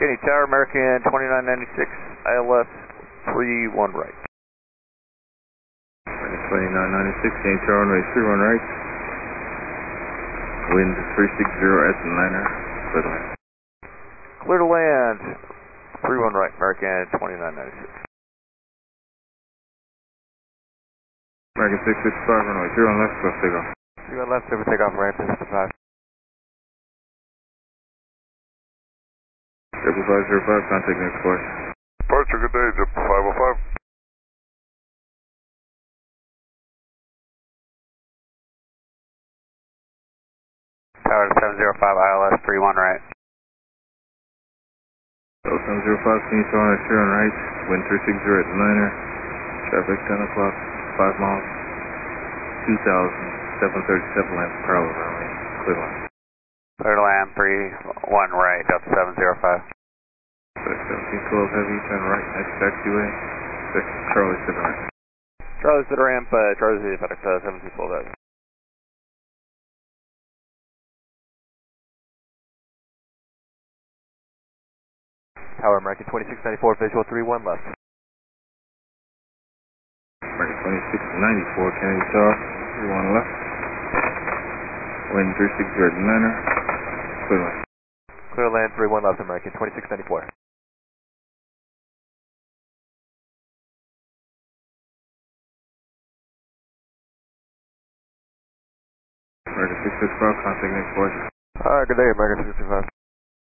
Kenny Tower, American 2996, ILS 31 right. American 2996, Kenny Tower, runway 31 right. Wind 360 at the liner, clear to land. Clear to land, 31 right, American 2996. American 665, runway 31 left, clear takeoff. 31 left, clear takeoff, American 665. 505, contact next flight. Departure, good day, Zip 505. Tower 705, ILS 31 right. 705, Kenny Tower, 31 right. Wind 360 at the liner. Traffic 10 o'clock, 5 miles. 2,737 laps per hour runway, clear to land. Clear to land, 31 right, Delta 705. 1712 heavy, turn right, next taxiway. Charlie, sit right. Charlie to the ramp, Charlie to the FedEx 1712 heavy. Tower, American 2694, visual 31 left. American 2694, Kennedy Tower, 31 left. Wind 360 at the liner, clear to land. Clear land, 31 left, American 2694. American 665, contact next flight. Good day, American 665.